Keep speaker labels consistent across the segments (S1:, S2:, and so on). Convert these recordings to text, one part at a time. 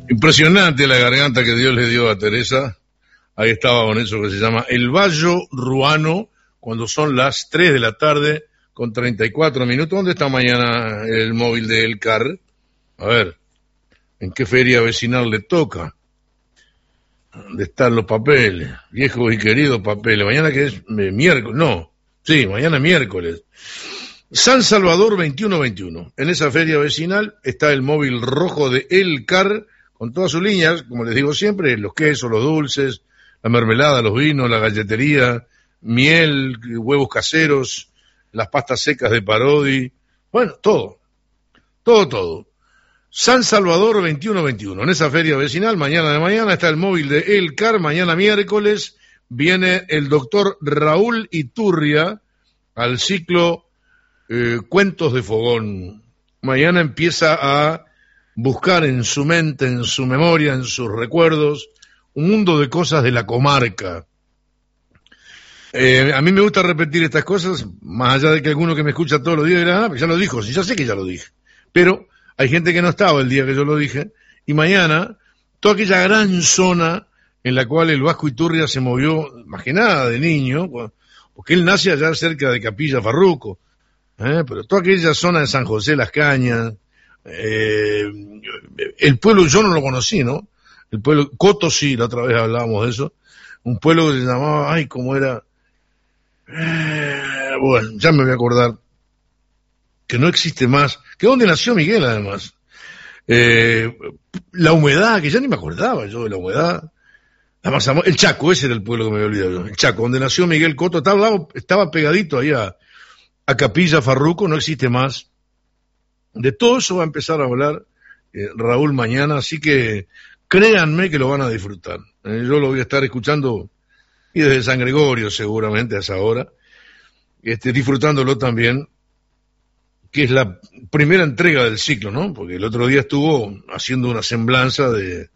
S1: Impresionante la garganta que Dios le dio a Teresa. Ahí estaba con eso que se llama El Vallo Ruano, cuando son las 3 de la tarde con 34 minutos. ¿Dónde está mañana el móvil de El Car? A ver, ¿en qué feria vecinal le toca? ¿Dónde están los papeles? Viejos y queridos papeles. Mañana que es miércoles, no. Sí, mañana es miércoles. San Salvador 2121. En esa feria vecinal está el móvil rojo de El Car, con todas sus líneas, como les digo siempre, los quesos, los dulces, la mermelada, los vinos, la galletería, miel, huevos caseros, las pastas secas de Parodi, bueno, todo. San Salvador 2121. En esa feria vecinal, mañana está el móvil de El Car. Mañana miércoles viene el doctor Raúl Iturria al ciclo Cuentos de Fogón. Mañana empieza a buscar en su mente, en su memoria, en sus recuerdos, un mundo de cosas de la comarca. A mí me gusta repetir estas cosas, más allá de que alguno que me escucha todos los días dirá, ya lo dijo, sí, ya sé que ya lo dije. Pero hay gente que no estaba el día que yo lo dije, y mañana, toda aquella gran zona en la cual el Vasco Iturria se movió, más que nada de niño, porque él nace allá cerca de Capilla Farruco, pero toda aquella zona de San José Las Cañas, el pueblo yo no lo conocí, ¿no? El pueblo, Coto sí, la otra vez hablábamos de eso, un pueblo que se llamaba, ¿cómo era? Bueno, ya me voy a acordar, que no existe más, que donde nació Miguel además, La Humedad, que ya ni me acordaba yo de La Humedad, el Chaco, ese era el pueblo que me había olvidado yo, el Chaco, donde nació Miguel Coto, estaba pegadito ahí a Capilla Farruco, no existe más. De todo eso va a empezar a hablar Raúl mañana, así que créanme que lo van a disfrutar. Yo lo voy a estar escuchando y desde San Gregorio seguramente a esa hora, disfrutándolo también, que es la primera entrega del ciclo, ¿no? Porque el otro día estuvo haciendo una semblanza de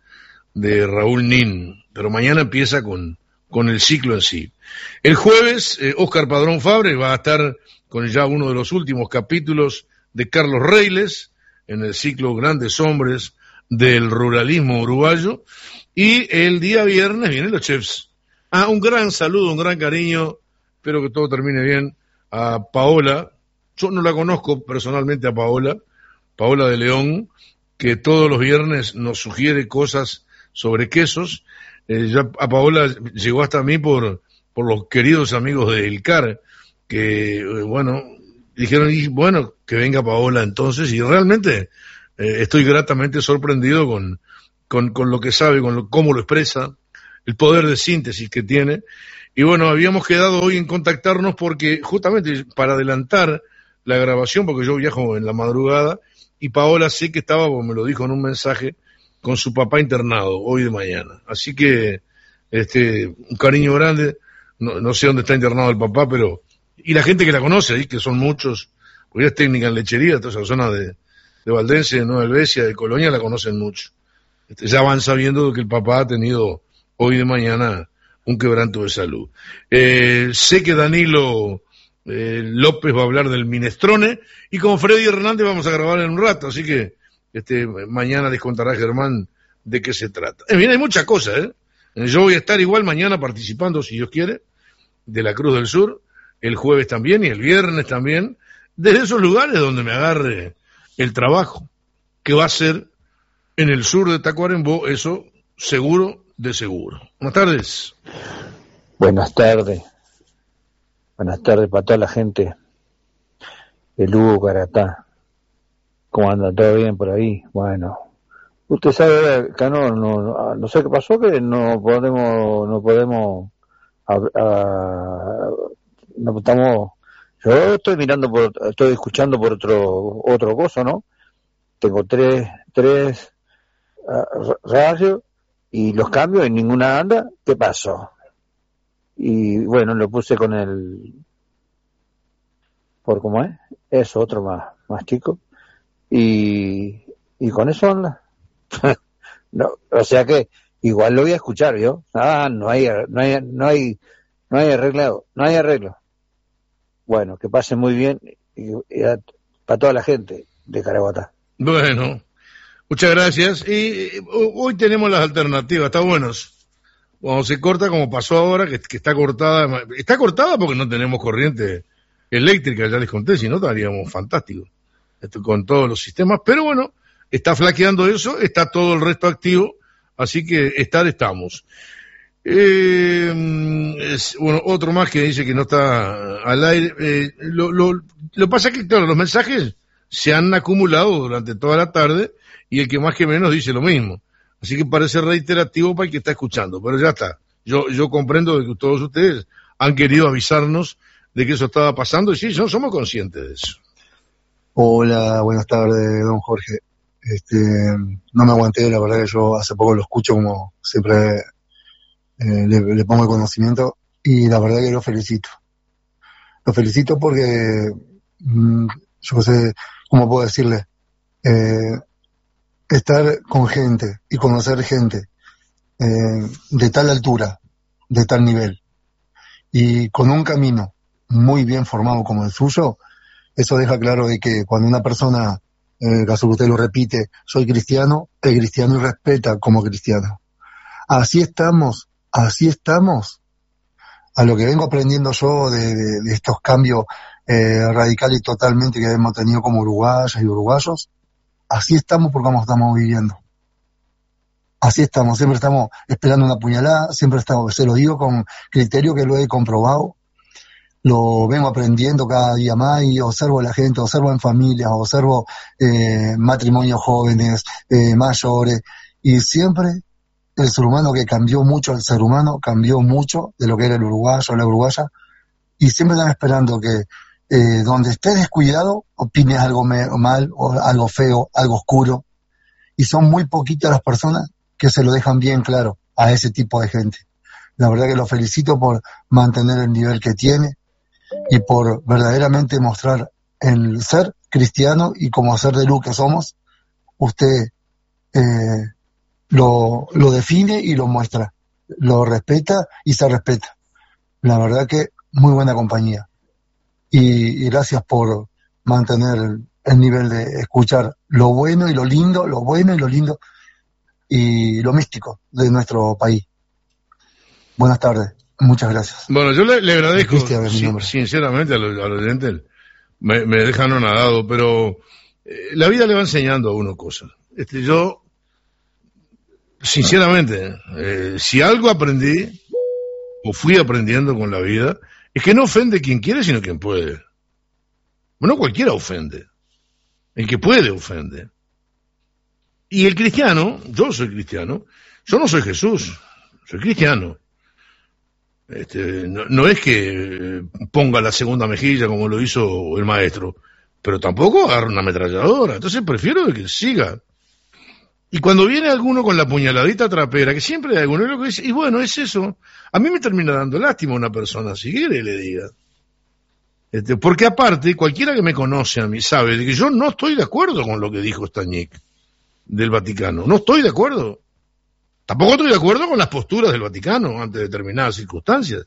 S1: Raúl Nin, pero mañana empieza con el ciclo en sí. El jueves, Óscar Padrón Fabre va a estar con ya uno de los últimos capítulos de Carlos Reiles, en el ciclo Grandes Hombres del Ruralismo Uruguayo, y el día viernes vienen los chefs. Un gran saludo, un gran cariño, espero que todo termine bien, a Paola. Yo no la conozco personalmente a Paola de León, que todos los viernes nos sugiere cosas sobre quesos. Ya a Paola llegó hasta mí por los queridos amigos de El Car, que, dijeron, que venga Paola entonces, y realmente estoy gratamente sorprendido con lo que sabe, cómo lo expresa, el poder de síntesis que tiene. Y habíamos quedado hoy en contactarnos porque justamente para adelantar la grabación, porque yo viajo en la madrugada, y Paola sé que estaba, me lo dijo en un mensaje, con su papá internado hoy de mañana. Así que, un cariño grande, no sé dónde está internado el papá, pero, y la gente que la conoce ahí, que son muchos, porque ella es técnica en lechería, toda esa zona de Valdense, de Nueva Helvecia, de Colonia, la conocen mucho. Ya van sabiendo que el papá ha tenido hoy de mañana un quebranto de salud. Sé que Danilo López va a hablar del minestrone, y con Freddy Hernández vamos a grabar en un rato, así que mañana les contará Germán de qué se trata. Bien, hay muchas cosas, Yo voy a estar igual mañana participando, si Dios quiere, de la Cruz del Sur, el jueves también y el viernes también, desde esos lugares donde me agarre el trabajo, que va a ser en el sur de Tacuarembó, eso seguro de seguro. Buenas tardes.
S2: Buenas tardes. Buenas tardes para toda la gente. El Hugo Caratá. ¿Cómo anda? ¿Todo bien por ahí? Bueno. Usted sabe, acá no sé qué pasó, que no podemos, no estamos, yo estoy escuchando por otro gozo, ¿no? Tengo tres radios y los cambio y ninguna anda. ¿Qué pasó? Y bueno, lo puse por cómo es, eso, otro más chico, y con eso anda. No, o sea que igual lo voy a escuchar yo. No hay arreglo. Bueno, que pase muy bien y para toda la gente de Caraguatá.
S1: Bueno, Muchas gracias. Y hoy tenemos las alternativas, está buenos. Cuando se corta, como pasó ahora, que está cortada. Está cortada porque no tenemos corriente eléctrica, ya les conté, si no estaríamos fantásticos. Con todos los sistemas, pero bueno, está flaqueando eso, está todo el resto activo, así que estamos. Bueno, otro más que dice que no está al aire. Lo pasa es que, claro, los mensajes se han acumulado durante toda la tarde y el que más que menos dice lo mismo. Así que parece reiterativo para el que está escuchando, pero ya está. Yo comprendo de que todos ustedes han querido avisarnos de que eso estaba pasando y sí, somos conscientes de eso.
S3: Hola, buenas tardes, don Jorge. No me aguanté, la verdad que yo hace poco lo escucho como siempre le pongo el conocimiento y la verdad que lo felicito. Lo felicito porque, yo no sé cómo puedo decirle, estar con gente y conocer gente de tal altura, de tal nivel y con un camino muy bien formado como el suyo, eso deja claro de que cuando una persona, caso que usted lo repite, soy cristiano, es cristiano y respeta como cristiano. Así estamos, a lo que vengo aprendiendo yo de estos cambios radicales totalmente que hemos tenido como uruguayas y uruguayos, así estamos por cómo estamos viviendo. Así estamos, siempre estamos esperando una puñalada, siempre estamos, se lo digo con criterio que lo he comprobado, lo vengo aprendiendo cada día más y observo a la gente, observo en familias, observo matrimonios jóvenes, mayores, y siempre el ser humano que cambió mucho, el ser humano cambió mucho de lo que era el uruguayo, la uruguaya, y siempre están esperando que donde estés descuidado, opines algo mal, o algo feo, algo oscuro, y son muy poquitas las personas que se lo dejan bien claro a ese tipo de gente. La verdad que lo felicito por mantener el nivel que tiene y por verdaderamente mostrar el ser cristiano y como ser de luz que somos, usted lo define y lo muestra, lo respeta y se respeta. La verdad que muy buena compañía y gracias por mantener el nivel de escuchar lo bueno y lo lindo, lo bueno y lo lindo y lo místico de nuestro país. Buenas tardes, muchas gracias.
S1: Bueno, yo le agradezco sinceramente a los oyentes, me dejan anonadado, pero la vida le va enseñando a uno cosas. Yo, sinceramente, si algo aprendí, o fui aprendiendo con la vida, es que no ofende quien quiere, sino quien puede. Bueno, cualquiera ofende. El que puede ofende. Y el cristiano, yo soy cristiano, yo no soy Jesús, soy cristiano. No es que ponga la segunda mejilla como lo hizo el maestro, pero tampoco agarra una ametralladora, entonces prefiero que siga. Y cuando viene alguno con la puñaladita trapera, que siempre hay alguno lo que dice, y bueno, es eso, a mí me termina dando lástima una persona, si quiere le diga. Porque aparte, cualquiera que me conoce a mí sabe de que yo no estoy de acuerdo con lo que dijo Stañik del Vaticano, no estoy de acuerdo. Tampoco estoy de acuerdo con las posturas del Vaticano ante determinadas circunstancias.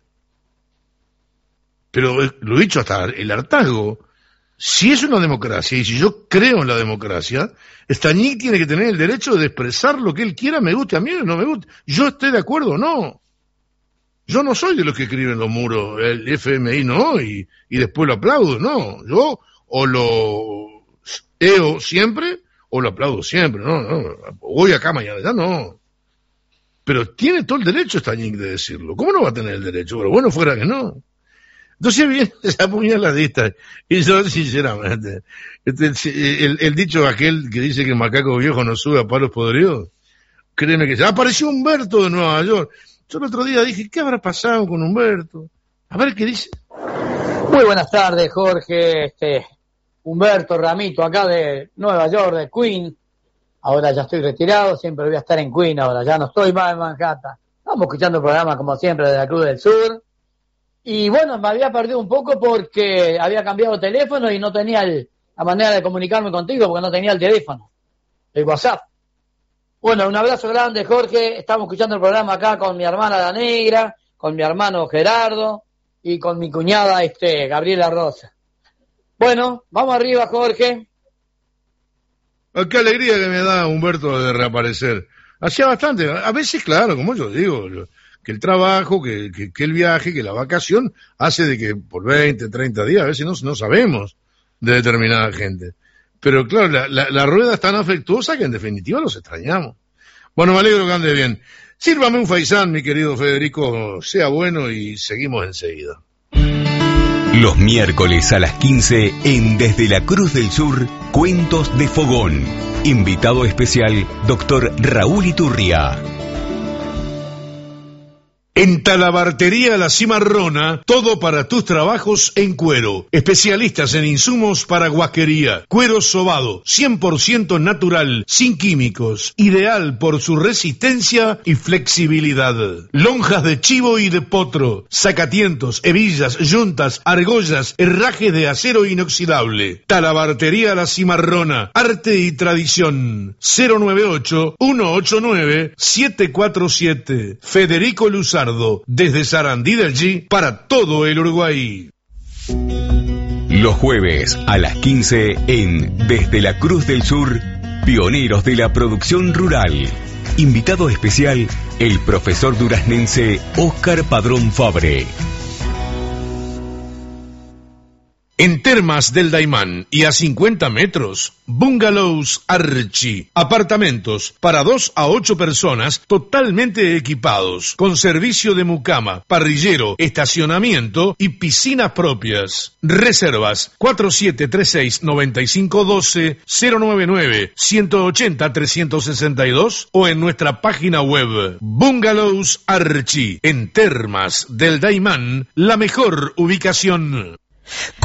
S1: Pero lo he dicho hasta el hartazgo. Si es una democracia y si yo creo en la democracia, Stañik tiene que tener el derecho de expresar lo que él quiera, me guste a mí o no me guste. Yo estoy de acuerdo o no. Yo no soy de los que escriben los muros, el FMI no, y después lo aplaudo, no. Yo o lo eo siempre o lo aplaudo siempre, no. Voy acá mañana, ya no. Pero tiene todo el derecho Stañik de decirlo. ¿Cómo no va a tener el derecho? Pero bueno, fuera que no. Entonces viene esa puñaladita. Y yo, sinceramente, el dicho aquel que dice que macaco viejo no sube a palos podridos, créeme que ya apareció Humberto de Nueva York. Yo el otro día dije, ¿qué habrá pasado con Humberto? A ver qué dice.
S4: Muy buenas tardes, Jorge. Humberto Ramito, acá de Nueva York, de Queens. Ahora ya estoy retirado, siempre voy a estar en Queens ahora, ya no estoy más en Manhattan. Estamos escuchando el programa como siempre de la Cruz del Sur. Y bueno, me había perdido un poco porque había cambiado de teléfono y no tenía la manera de comunicarme contigo porque no tenía el teléfono, el WhatsApp. Bueno, un abrazo grande, Jorge. Estamos escuchando el programa acá con mi hermana La Negra, con mi hermano Gerardo y con mi cuñada Gabriela Rosa. Bueno, vamos arriba, Jorge.
S1: Qué alegría que me da Humberto de reaparecer. Hacía bastante, a veces, claro, como yo digo, que el trabajo, que el viaje, que la vacación, hace de que por 20, 30 días, a veces no sabemos de determinada gente. Pero claro, la rueda es tan afectuosa que en definitiva los extrañamos. Bueno, me alegro que ande bien. Sírvame un faisán, mi querido Federico, sea bueno y seguimos enseguida.
S5: Los miércoles a las 15 en Desde la Cruz del Sur, Cuentos de Fogón. Invitado especial, Dr. Raúl Iturria.
S1: En Talabartería La Cimarrona, todo para tus trabajos en cuero. Especialistas en insumos para guasquería. Cuero sobado, 100% natural, sin químicos. Ideal por su resistencia y flexibilidad. Lonjas de chivo y de potro. Sacatientos, hebillas, yuntas, argollas, herrajes de acero inoxidable. Talabartería La Cimarrona. Arte y tradición. 098-189-747. Federico Luzardo. Desde Sarandí del G para todo el Uruguay.
S5: Los jueves a las 15 en Desde la Cruz del Sur, pioneros de la producción rural. Invitado especial, el profesor duraznense Óscar Padrón Fabre.
S1: En Termas del Daymán y a 50 metros, Bungalows Archie. Apartamentos para 2 a 8 personas totalmente equipados, con servicio de mucama, parrillero, estacionamiento y piscinas propias. Reservas 4736-9512, 099-180-362 o en nuestra página web. Bungalows Archie. En Termas del Daymán, la mejor ubicación.